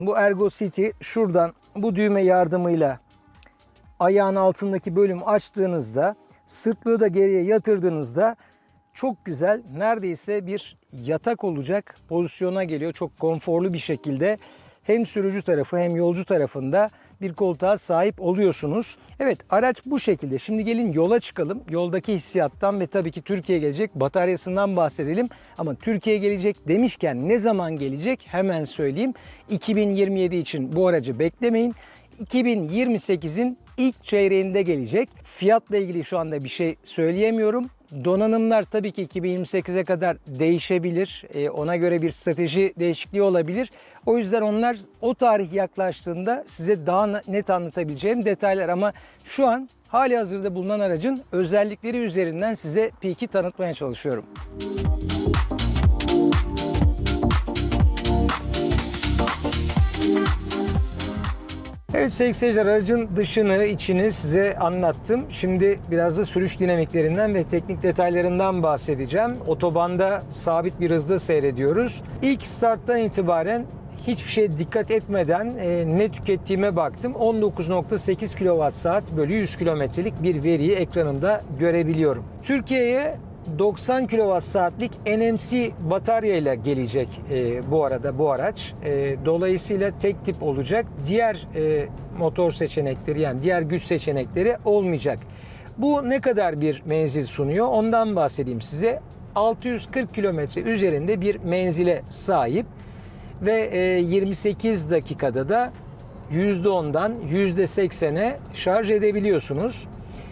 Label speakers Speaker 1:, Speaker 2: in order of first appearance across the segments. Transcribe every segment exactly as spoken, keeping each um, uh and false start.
Speaker 1: Bu Ergo City şuradan bu düğme yardımıyla ayağın altındaki bölümü açtığınızda, sırtlığı da geriye yatırdığınızda çok güzel, neredeyse bir yatak olacak pozisyona geliyor. Çok konforlu bir şekilde hem sürücü tarafı hem yolcu tarafında bir koltuğa sahip oluyorsunuz. Evet, araç bu şekilde. Şimdi gelin yola çıkalım. Yoldaki hissiyattan ve tabii ki Türkiye'ye gelecek bataryasından bahsedelim. Ama Türkiye'ye gelecek demişken ne zaman gelecek hemen söyleyeyim. iki bin yirmi yedi için bu aracı beklemeyin. iki bin yirmi sekizin ilk çeyreğinde gelecek. Fiyatla ilgili şu anda bir şey söyleyemiyorum. Donanımlar tabii ki iki bin yirmi sekize kadar değişebilir. Ee, ona göre bir strateji değişikliği olabilir. O yüzden onlar o tarih yaklaştığında size daha net anlatabileceğim detaylar. Ama şu an hali hazırda bulunan aracın özellikleri üzerinden size Peak'i tanıtmaya çalışıyorum. Evet sevgili seyirciler, aracın dışını, içini size anlattım. Şimdi biraz da sürüş dinamiklerinden ve teknik detaylarından bahsedeceğim. Otobanda sabit bir hızda seyrediyoruz. İlk starttan itibaren hiçbir şeye dikkat etmeden e, ne tükettiğime baktım. on dokuz nokta sekiz kilowatt saat bölü yüz kilometrelik bir veriyi ekranımda görebiliyorum. Türkiye'ye doksan kilowatt saatlik N M C bataryayla gelecek e, bu arada bu araç. E, dolayısıyla tek tip olacak. Diğer e, motor seçenekleri, yani diğer güç seçenekleri olmayacak. Bu ne kadar bir menzil sunuyor? Ondan bahsedeyim size. altı yüz kırk kilometre üzerinde bir menzile sahip ve e, yirmi sekiz dakikada da yüzde ondan yüzde seksene şarj edebiliyorsunuz.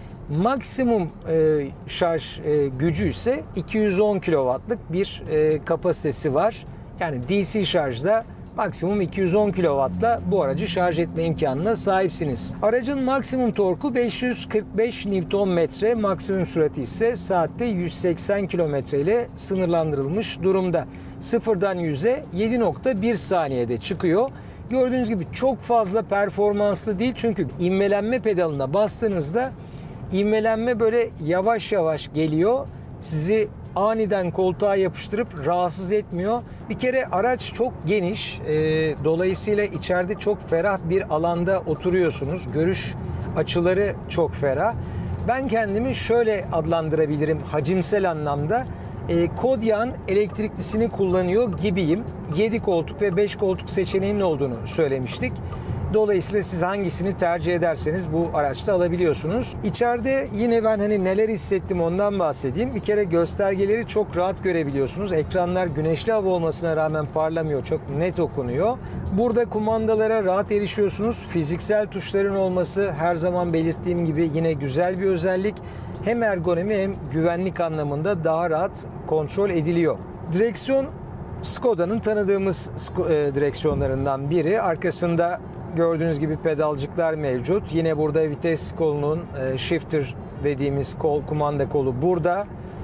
Speaker 1: Maksimum e, şarj e, gücü ise iki yüz on kilowattlık bir e, kapasitesi var. Yani D C şarjda maksimum iki yüz on kilowattla bu aracı şarj etme imkanına sahipsiniz. Aracın maksimum torku beş yüz kırk beş Newton metre, maksimum sürati ise saatte yüz seksen kilometre ile sınırlandırılmış durumda. Sıfırdan yüze yedi nokta bir saniyede çıkıyor. Gördüğünüz gibi çok fazla performanslı değil, çünkü ivmelenme pedalına bastığınızda İvmelenme böyle yavaş yavaş geliyor. Sizi aniden koltuğa yapıştırıp rahatsız etmiyor. Bir kere araç çok geniş. E, dolayısıyla içeride çok ferah bir alanda oturuyorsunuz. Görüş açıları çok ferah. Ben kendimi şöyle adlandırabilirim hacimsel anlamda. E, Kodiaq'ın elektriklisini kullanıyor gibiyim. yedi koltuk ve beş koltuk seçeneğinin olduğunu söylemiştik. Dolayısıyla siz hangisini tercih ederseniz bu araçta alabiliyorsunuz. İçeride yine ben hani neler hissettim ondan bahsedeyim. Bir kere göstergeleri çok rahat görebiliyorsunuz. Ekranlar güneşli hava olmasına rağmen parlamıyor. Çok net okunuyor. Burada kumandalara rahat erişiyorsunuz. Fiziksel tuşların olması her zaman belirttiğim gibi yine güzel bir özellik. Hem ergonomi hem güvenlik anlamında daha rahat kontrol ediliyor. Direksiyon Skoda'nın tanıdığımız direksiyonlarından biri. Arkasında gördüğünüz gibi pedalcıklar mevcut. Yine burada vites kolunun e, shifter dediğimiz kol, kumanda kolu burada.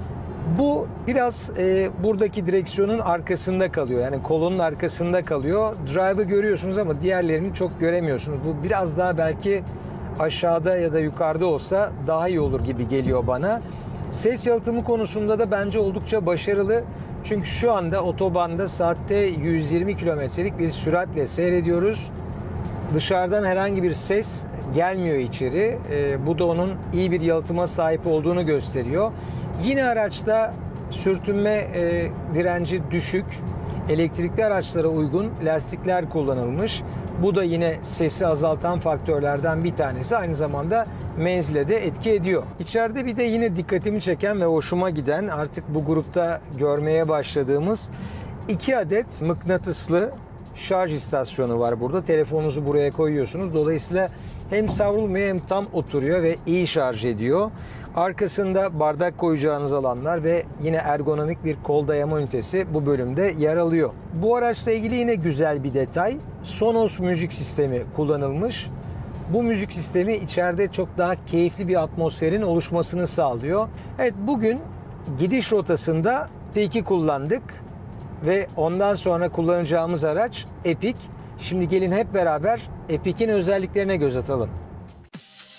Speaker 1: Bu biraz e, buradaki direksiyonun arkasında kalıyor. Yani kolunun arkasında kalıyor. Drive'ı görüyorsunuz ama diğerlerini çok göremiyorsunuz. Bu biraz daha belki aşağıda ya da yukarıda olsa daha iyi olur gibi geliyor bana. Ses yalıtımı konusunda da bence oldukça başarılı. Çünkü şu anda otobanda saatte yüz yirmi kilometrelik bir süratle seyrediyoruz. Dışarıdan herhangi bir ses gelmiyor içeri. E, bu da onun iyi bir yalıtıma sahip olduğunu gösteriyor. Yine araçta sürtünme e, direnci düşük. Elektrikli araçlara uygun lastikler kullanılmış. Bu da yine sesi azaltan faktörlerden bir tanesi. Aynı zamanda menzile de etki ediyor. İçeride bir de yine dikkatimi çeken ve hoşuma giden, artık bu grupta görmeye başladığımız iki adet mıknatıslı şarj istasyonu var burada. Telefonunuzu buraya koyuyorsunuz. Dolayısıyla hem savrulmuyor hem tam oturuyor ve iyi şarj ediyor. Arkasında bardak koyacağınız alanlar ve yine ergonomik bir kol dayama ünitesi bu bölümde yer alıyor. Bu araçla ilgili yine güzel bir detay. Sonos müzik sistemi kullanılmış. Bu müzik sistemi içeride çok daha keyifli bir atmosferin oluşmasını sağlıyor. Evet, bugün gidiş rotasında Peak'i kullandık ve ondan sonra kullanacağımız araç Epiq. Şimdi gelin hep beraber Epic'in özelliklerine göz atalım.